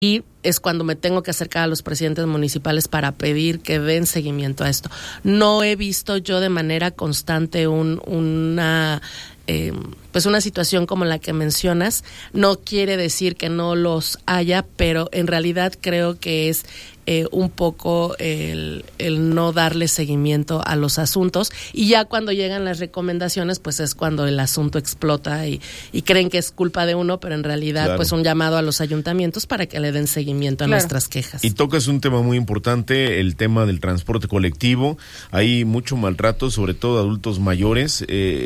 y es cuando me tengo que acercar a los presidentes municipales para pedir que den seguimiento a esto. No he visto yo de manera constante una situación como la que mencionas. No quiere decir que no los haya, pero en realidad creo que es un poco el no darle seguimiento a los asuntos, y ya cuando llegan las recomendaciones, pues es cuando el asunto explota y creen que es culpa de uno, pero en realidad claro, pues un llamado a los ayuntamientos para que le den seguimiento a nuestras quejas. Y tocas un tema muy importante, el tema del transporte colectivo. Hay mucho maltrato, sobre todo adultos mayores.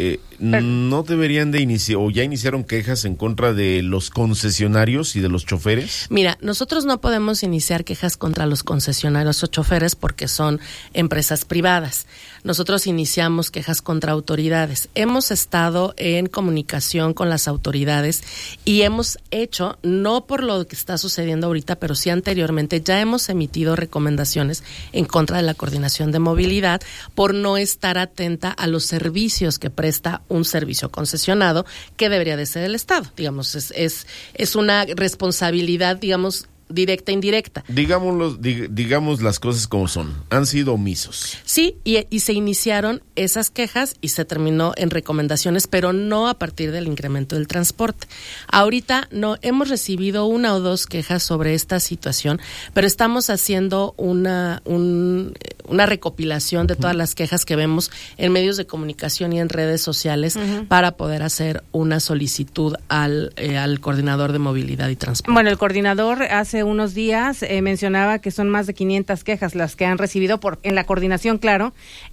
¿No deberían de iniciar, o ya iniciaron quejas en contra de los concesionarios y de los choferes? Mira, nosotros no podemos iniciar quejas contra los concesionarios o choferes porque son empresas privadas. Nosotros iniciamos quejas contra autoridades. Hemos estado en comunicación con las autoridades y hemos hecho, no por lo que está sucediendo ahorita, pero sí anteriormente, ya hemos emitido recomendaciones en contra de la Coordinación de Movilidad por no estar atenta a los servicios que presta un servicio concesionado que debería de ser el Estado. Digamos, es una responsabilidad, digamos, directa e indirecta. Digamos las cosas como son. Han sido omisos. Sí, y se iniciaron esas quejas y se terminó en recomendaciones, pero no a partir del incremento del transporte. Ahorita no hemos recibido 1 o 2 quejas sobre esta situación, pero estamos haciendo una recopilación de todas las quejas que vemos en medios de comunicación y en redes sociales para poder hacer una solicitud al coordinador de movilidad y transporte. Bueno, el coordinador hace unos días mencionaba que son más de 500 quejas las que han recibido en la coordinación, claro,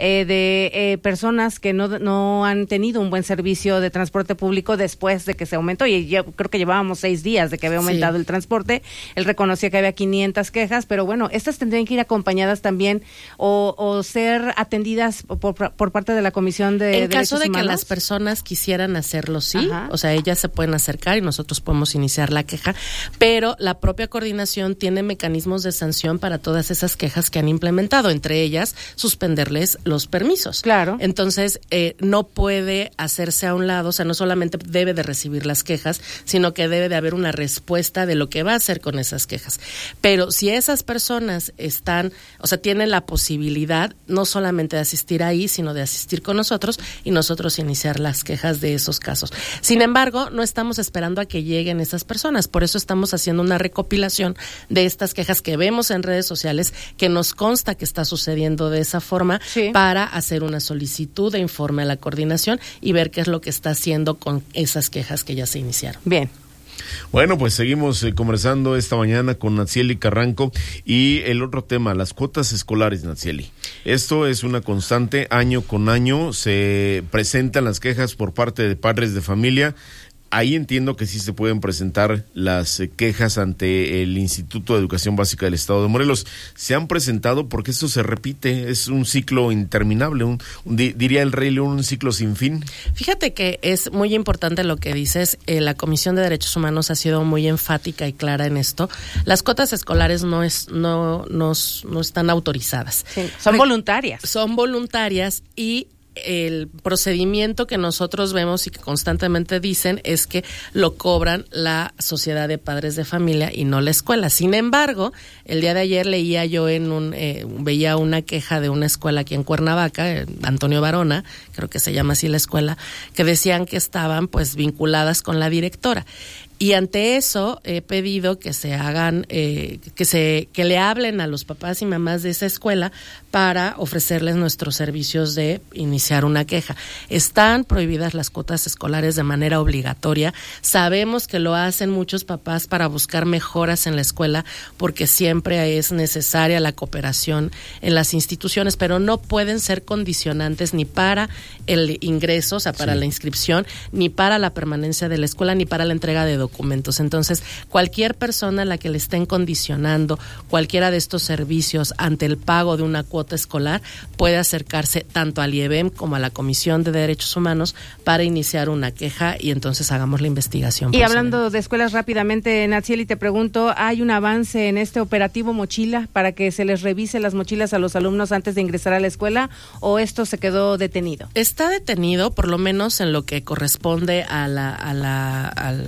de personas que no han tenido un buen servicio de transporte público después de que se aumentó, y yo creo que llevábamos 6 días de que había aumentado el transporte. Él reconocía que había 500 quejas, pero bueno, estas tendrían que ir acompañadas también o ser atendidas por parte de la Comisión de Derechos Humanos. En caso de que las personas quisieran hacerlo, sí, o sea, ellas se pueden acercar y nosotros podemos iniciar la queja, pero la propia coordinación tiene mecanismos de sanción para todas esas quejas que han implementado, entre ellas suspenderles los permisos. Claro. Entonces, no puede hacerse a un lado, o sea, no solamente debe de recibir las quejas, sino que debe de haber una respuesta de lo que va a hacer con esas quejas. Pero si esas personas tienen la posibilidad no solamente de asistir ahí, sino de asistir con nosotros y nosotros iniciar las quejas de esos casos. Sin embargo, no estamos esperando a que lleguen esas personas, por eso estamos haciendo una recopilación de estas quejas que vemos en redes sociales, que nos consta que está sucediendo de esa forma, para hacer una solicitud de informe a la coordinación y ver qué es lo que está haciendo con esas quejas que ya se iniciaron. Bien. Bueno, pues seguimos conversando esta mañana con Natsieli Carranco, y el otro tema, las cuotas escolares, Natsieli. Esto es una constante, año con año se presentan las quejas por parte de padres de familia. Ahí entiendo que sí se pueden presentar las quejas ante el Instituto de Educación Básica del Estado de Morelos. ¿Se han presentado? Porque esto se repite, es un ciclo interminable, diría el Rey León, un ciclo sin fin. Fíjate que es muy importante lo que dices. La Comisión de Derechos Humanos ha sido muy enfática y clara en esto. Las cuotas escolares no están autorizadas. Sí, son voluntarias. Son voluntarias, y el procedimiento que nosotros vemos y que constantemente dicen es que lo cobran la Sociedad de Padres de Familia y no la escuela. Sin embargo, el día de ayer leía yo veía una queja de una escuela aquí en Cuernavaca, Antonio Varona, creo que se llama así la escuela, que decían que estaban pues vinculadas con la directora. Y ante eso he pedido que se hagan, que le hablen a los papás y mamás de esa escuela para ofrecerles nuestros servicios de iniciar una queja. Están prohibidas las cuotas escolares de manera obligatoria. Sabemos que lo hacen muchos papás para buscar mejoras en la escuela, porque siempre es necesaria la cooperación en las instituciones, pero no pueden ser condicionantes ni para el ingreso, o sea, para la inscripción, ni para la permanencia de la escuela, ni para la entrega de documentos. Entonces, cualquier persona a la que le estén condicionando cualquiera de estos servicios ante el pago de una cuota escolar puede acercarse tanto al IEBEM como a la Comisión de Derechos Humanos para iniciar una queja, y entonces hagamos la investigación. Y hablando de escuelas rápidamente, Natsieli, te pregunto, ¿hay un avance en este operativo mochila para que se les revise las mochilas a los alumnos antes de ingresar a la escuela, o esto se quedó detenido? Está detenido, por lo menos en lo que corresponde a la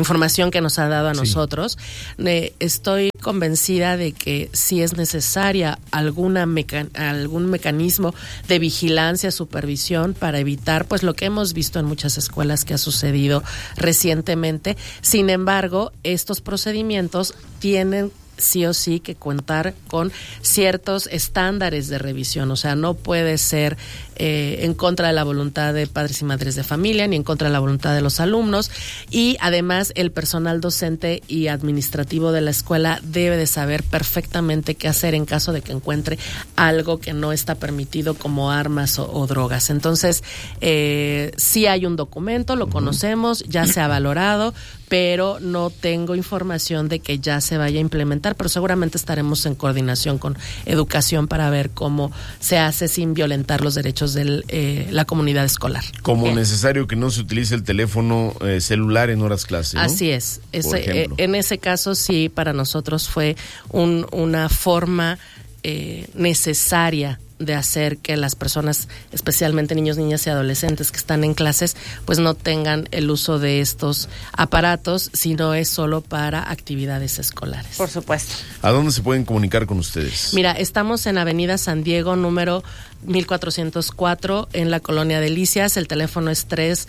información que nos ha dado a nosotros. Estoy convencida de que si es necesaria algún mecanismo de vigilancia, supervisión para evitar pues lo que hemos visto en muchas escuelas que ha sucedido recientemente. Sin embargo, estos procedimientos tienen sí o sí que contar con ciertos estándares de revisión, o sea, no puede ser en contra de la voluntad de padres y madres de familia, ni en contra de la voluntad de los alumnos, y además el personal docente y administrativo de la escuela debe de saber perfectamente qué hacer en caso de que encuentre algo que no está permitido como armas o drogas. Entonces, sí hay un documento, lo conocemos, ya se ha valorado, pero no tengo información de que ya se vaya a implementar, pero seguramente estaremos en coordinación con educación para ver cómo se hace sin violentar los derechos de la comunidad escolar. Como necesario que no se utilice el teléfono celular en horas clase, ¿no? Así es. En ese caso sí, para nosotros fue una forma necesaria de hacer que las personas, especialmente niños, niñas y adolescentes que están en clases, pues no tengan el uso de estos aparatos, sino es solo para actividades escolares. Por supuesto. ¿A dónde se pueden comunicar con ustedes? Mira, estamos en Avenida San Diego, número 1404, en la Colonia Delicias. El teléfono es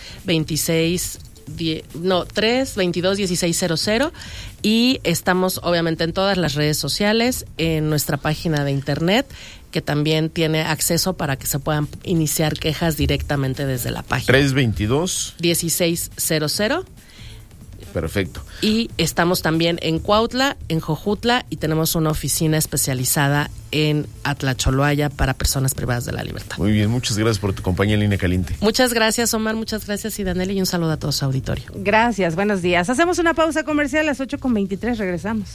322-1600, y estamos obviamente en todas las redes sociales, en nuestra página de internet, que también tiene acceso para que se puedan iniciar quejas directamente desde la página. 322-1600. Perfecto. Y estamos también en Cuautla, en Jojutla, y tenemos una oficina especializada en Atlacholoaya para personas privadas de la libertad. Muy bien, muchas gracias por tu compañía en Línea Caliente. Muchas gracias, Omar, muchas gracias, Idaneli, y un saludo a todo su auditorio. Gracias, buenos días. Hacemos una pausa comercial a las 8:23, regresamos.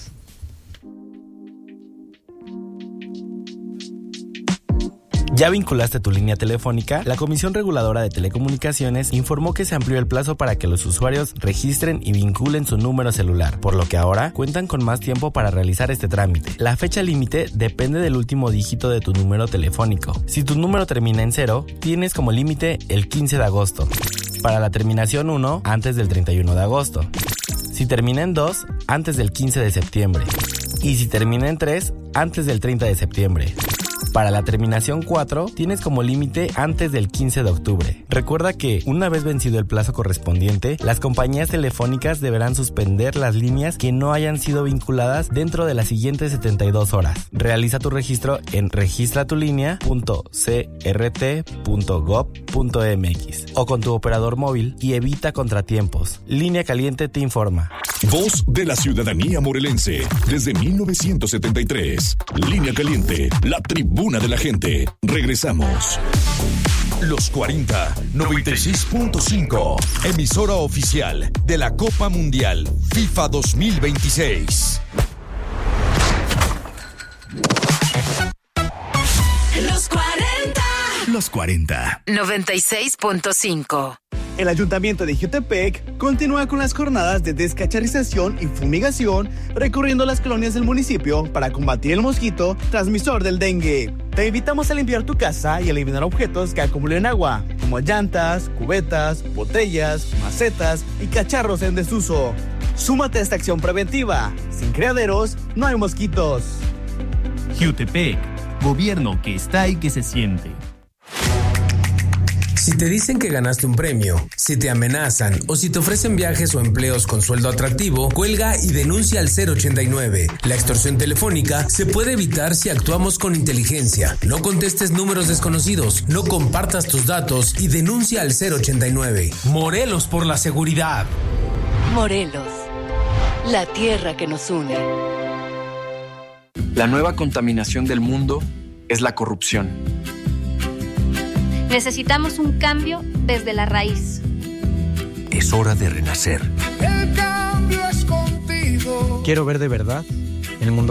¿Ya vinculaste tu línea telefónica? La Comisión Reguladora de Telecomunicaciones informó que se amplió el plazo para que los usuarios registren y vinculen su número celular, por lo que ahora cuentan con más tiempo para realizar este trámite. La fecha límite depende del último dígito de tu número telefónico. Si tu número termina en 0, tienes como límite el 15 de agosto. Para la terminación 1, antes del 31 de agosto. Si termina en 2, antes del 15 de septiembre. Y si termina en 3, antes del 30 de septiembre. Para la terminación 4, tienes como límite antes del 15 de octubre. Recuerda que, una vez vencido el plazo correspondiente, las compañías telefónicas deberán suspender las líneas que no hayan sido vinculadas dentro de las siguientes 72 horas. Realiza tu registro en registratulinea.crt.gov.mx o con tu operador móvil y evita contratiempos. Línea Caliente te informa. Voz de la ciudadanía morelense desde 1973. Línea Caliente, la tribuna de la gente. Regresamos. Los 40 96.5, emisora oficial de la Copa Mundial FIFA 2026. Los 40. Los 40 96.5. El Ayuntamiento de Jiutepec continúa con las jornadas de descacharrización y fumigación recorriendo las colonias del municipio para combatir el mosquito transmisor del dengue. Te invitamos a limpiar tu casa y eliminar objetos que acumulen agua, como llantas, cubetas, botellas, macetas y cacharros en desuso. Súmate a esta acción preventiva. Sin criaderos, no hay mosquitos. Jiutepec, gobierno que está y que se siente. Si te dicen que ganaste un premio, si te amenazan o si te ofrecen viajes o empleos con sueldo atractivo, cuelga y denuncia al 089. La extorsión telefónica se puede evitar si actuamos con inteligencia. No contestes números desconocidos, no compartas tus datos y denuncia al 089. Morelos por la seguridad. Morelos, la tierra que nos une. La nueva contaminación del mundo es la corrupción. Necesitamos un cambio desde la raíz. Es hora de renacer. El cambio es contigo. Quiero ver de verdad el mundo